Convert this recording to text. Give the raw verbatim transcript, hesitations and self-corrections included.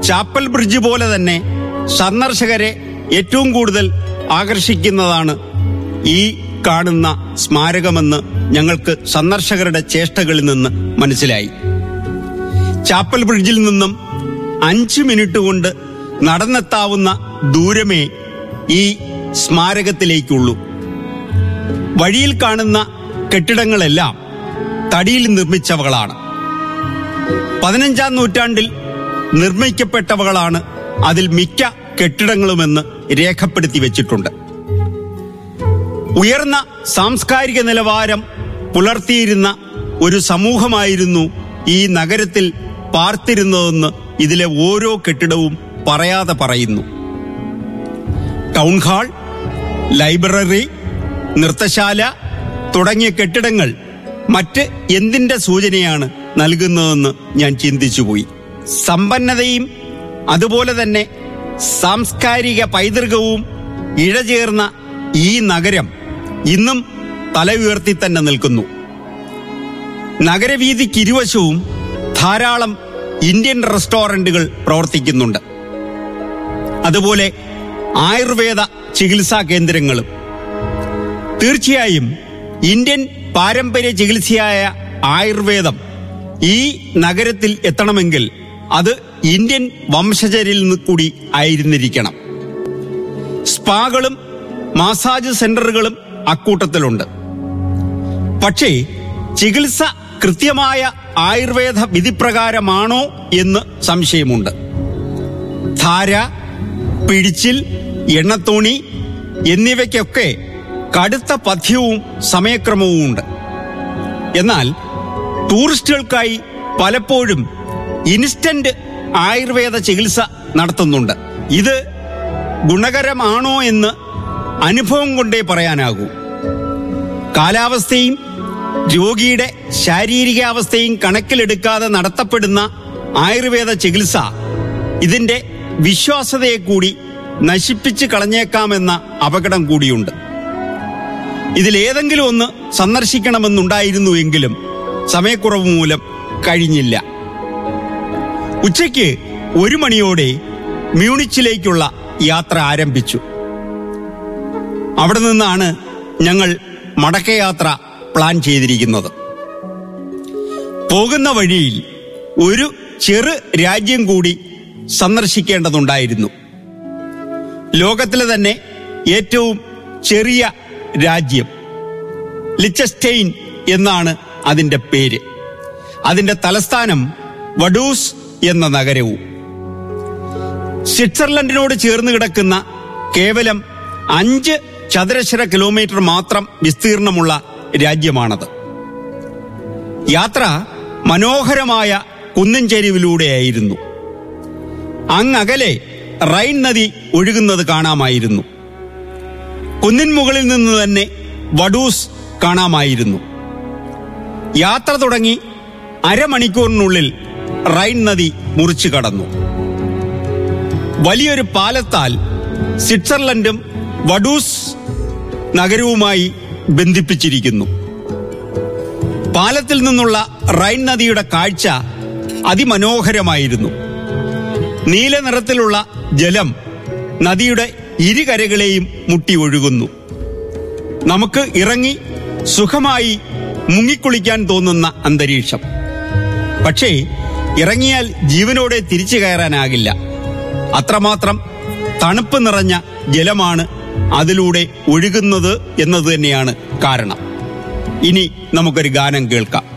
Chapel bridge പോലെ തന്നെ സന്ദർശകരെ ഏറ്റവും കൂടുതൽ ആകർഷിക്കുന്നതാണ് ഈ കാണുന്ന സ്മാരകമെന്ന് ഞങ്ങൾക്ക് സന്ദർശകരുടെ ചേഷ്ടകളിൽ നിന്ന് മനസ്സിലായി. ചാപ്പൽ ബ്രിഡ്ജിൽ നിന്നും അഞ്ച് മിനിറ്റ് കൊണ്ട് നടന്നെത്താവുന്ന ദൂരമേ ഈ സ്മാരകത്തിലേക്കുള്ളൂ. വഴിയിൽ കാണുന്ന കെട്ടിടങ്ങളെല്ലാം തടിയിൽ നിർമ്മിച്ചവകളാണ്. പതിനഞ്ചാം നൂറ്റാണ്ടിൽ നിർമ്മിക്കപ്പെട്ടവകളാണ് അതിൽ മിക്ക കെട്ടിടങ്ങളുമെന്ന് രേഖപ്പെടുത്തി വെച്ചിട്ടുണ്ട്. ഉയർന്ന സാംസ്കാരിക നിലവാരം പുലർത്തിയിരുന്ന ഒരു സമൂഹമായിരുന്നു ഈ നഗരത്തിൽ പാർത്തിരുന്നതെന്ന് ഇതിലെ ഓരോ കെട്ടിടവും പറയാതെ പറയുന്നു. ടൗൺ ഹാൾ, ലൈബ്രറി, നൃത്തശാല തുടങ്ങിയ കെട്ടിടങ്ങൾ മറ്റ് എന്തിന്റെ സൂചനയാണ് നൽകുന്നതെന്ന് ഞാൻ ചിന്തിച്ചുപോയി. സമ്പന്നതയും അതുപോലെ തന്നെ സാംസ്കാരിക പൈതൃകവും ഇഴചേർന്ന ഈ നഗരം ഇന്നും തല ഉയർത്തി തന്നെ നിൽക്കുന്നു. നഗരവീതിക്കിരുവശവും ധാരാളം ഇന്ത്യൻ റെസ്റ്റോറന്റുകൾ പ്രവർത്തിക്കുന്നുണ്ട്. അതുപോലെ ആയുർവേദ ചികിത്സാ കേന്ദ്രങ്ങളും. തീർച്ചയായും ഇന്ത്യൻ പാരമ്പര്യ ചികിത്സയായ ആയുർവേദം ഈ നഗരത്തിൽ എത്തണമെങ്കിൽ അത് ഇന്ത്യൻ വംശജരിൽ നിന്ന് കൂടി ആയിരുന്നിരിക്കണം. സ്പാകളും മസാജ് സെന്ററുകളും അക്കൂട്ടത്തിലുണ്ട്. പക്ഷേ ചികിത്സ കൃത്യമായ ആയുർവേദ വിധിപ്രകാരമാണോ എന്ന് സംശയമുണ്ട്. ധാര, പിഴിച്ചിൽ, എണ്ണത്തോണി എന്നിവയ്ക്കൊക്കെ കടുത്ത പഥ്യവും സമയക്രമവും ഉണ്ട്. എന്നാൽ ടൂറിസ്റ്റുകൾക്കായി പലപ്പോഴും ഇൻസ്റ്റന്റ് ആയുർവേദ ചികിത്സ നടത്തുന്നുണ്ട്. ഇത് ഗുണകരമാണോ എന്ന് അനുഭവം കൊണ്ടേ പറയാനാകൂ. കാലാവസ്ഥയും രോഗിയുടെ ശാരീരികാവസ്ഥയും കണക്കിലെടുക്കാതെ നടത്തപ്പെടുന്ന ആയുർവേദ ചികിത്സ ഇതിന്റെ വിശ്വാസ്യതയെ കൂടി നശിപ്പിച്ച് കളഞ്ഞേക്കാമെന്ന അപകടം കൂടിയുണ്ട്. ഇതിലേതെങ്കിലും ഒന്ന് സന്ദർശിക്കണമെന്നുണ്ടായിരുന്നുവെങ്കിലും സമയക്കുറവ് മൂലം കഴിഞ്ഞില്ല. ഉച്ചയ്ക്ക് ഒരു മണിയോടെ മ്യൂണിച്ചിലേക്കുള്ള യാത്ര ആരംഭിച്ചു. അവിടെ നിന്നാണ് ഞങ്ങൾ മടക്കയാത്ര പ്ലാൻ ചെയ്തിരിക്കുന്നത്. പോകുന്ന വഴിയിൽ ഒരു ചെറു രാജ്യം കൂടി സന്ദർശിക്കേണ്ടതുണ്ടായിരുന്നു. ലോകത്തിലെ തന്നെ ഏറ്റവും ചെറിയ രാജ്യം ലിച്ചസ്റ്റെയിൻ എന്നാണ് അതിന്റെ പേര്. അതിന്റെ തലസ്ഥാനം വഡൂസ് എന്ന നഗരവും. സ്വിറ്റ്സർലൻഡിനോട് ചേർന്ന് കിടക്കുന്ന കേവലം അഞ്ച് ചതുരശ്ര കിലോമീറ്റർ മാത്രം വിസ്തീർണമുള്ള രാജ്യമാണത്. യാത്ര മനോഹരമായ കുന്നിൻ ചെരിവിലൂടെയായിരുന്നു. അങ്ങകലെ റൈൻ നദി ഒഴുകുന്നത് കാണാമായിരുന്നു. കുന്നിൻ മുകളിൽ നിന്ന് തന്നെ വഡൂസ് കാണാമായിരുന്നു. യാത്ര തുടങ്ങി അരമണിക്കൂറിനുള്ളിൽ റൈൻ നദി മുറിച്ചു കടന്നു. വലിയൊരു പാലത്താൽ സ്വിറ്റ്സർലൻഡും വഡൂസ് നഗരവുമായി ബന്ധിപ്പിച്ചിരിക്കുന്നു. പാലത്തിൽ നിന്നുള്ള റൈൻ നദിയുടെ കാഴ്ച അതിമനോഹരമായിരുന്നു. നീല നിറത്തിലുള്ള ജലം നദിയുടെ ഇരുകരകളെയും മുട്ടി ഒഴുകുന്നു. നമുക്ക് ഇറങ്ങി സുഖമായി മുങ്ങിക്കുളിക്കാൻ തോന്നുന്ന അന്തരീക്ഷം. പക്ഷേ ഇറങ്ങിയാൽ ജീവനോടെ തിരിച്ചു കയറാനാകില്ല. അത്രമാത്രം തണുപ്പ് നിറഞ്ഞ ജലമാണ് അതിലൂടെ ഒഴുകുന്നത് എന്നത് തന്നെയാണ് കാരണം. ഇനി നമുക്കൊരു ഗാനം കേൾക്കാം.